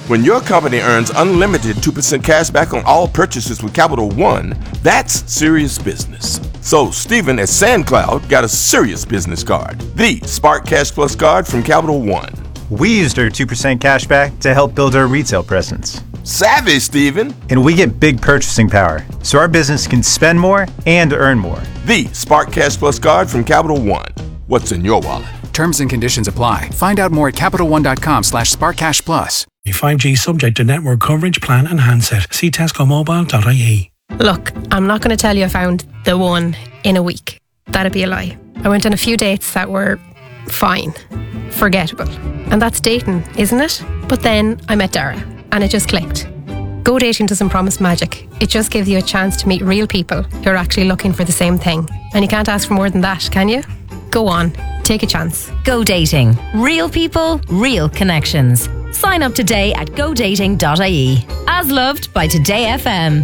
When your company earns unlimited 2% cash back on all purchases with Capital One, that's serious business. So Stephen at SandCloud got a serious business card, the Spark Cash Plus card from Capital One. We used our 2% cash back to help build our retail presence. Savvy, Stephen. And we get big purchasing power, so our business can spend more and earn more. The Spark Cash Plus card from Capital One. What's in your wallet? Terms and conditions apply. Find out more at CapitalOne.com/SparkCashPlus. 5G subject to network coverage, plan and handset. See tescomobile.ie. Look, I'm not going to tell you I found the one in a week. That'd be a lie. I went on a few dates that were fine, forgettable. And that's dating, isn't it? But then I met Dara and it just clicked. Go Dating doesn't promise magic. It just gives you a chance to meet real people who are actually looking for the same thing. And you can't ask for more than that, can you? Go on, take a chance. Go Dating. Real people, real connections. Sign up today at godating.ie. As loved by Today FM.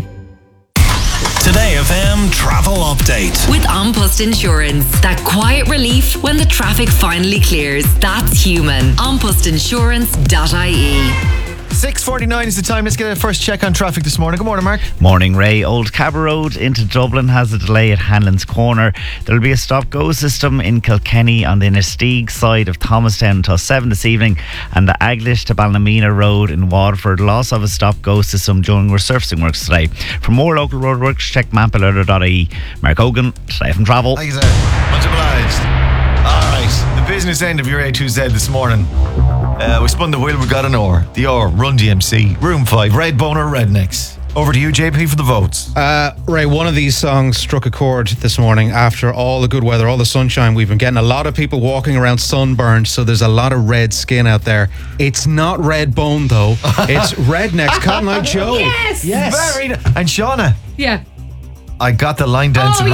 Today FM travel update. With An Post Insurance. That quiet relief when the traffic finally clears. That's human. Anpostinsurance.ie. 6:49 is the time. Let's get a first check on traffic this morning. Good morning, Mark. Morning, Ray. Old Cabba Road into Dublin has a delay at Hanlon's Corner. There'll be a stop-go system in Kilkenny on the Innersteeg side of Thomastown until 7 this evening, and the Aglish to Ballymena Road in Waterford will also have a stop-go system during resurfacing works today. For more local roadworks, check mampalerter.ie. Mark Hogan, Today from Travel. Thank you, sir. Much obliged. All right, the business end of your A2Z this morning. We spun the wheel, we got an oar. The oar, Run DMC, Room 5, Redbone or Rednecks. Over to you, JP, for the votes. Ray, one of these songs struck a chord this morning after all the good weather, all the sunshine we've been getting. A lot of people walking around sunburned, so there's a lot of red skin out there. It's not Redbone, though. It's Rednecks, Cotton Eye Joe. Yes! Very And Shauna. Yeah. I got the line dancing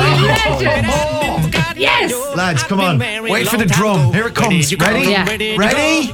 Yes! Lads, come on. Wait for the drum. Here it comes. Ready? Yeah. Ready?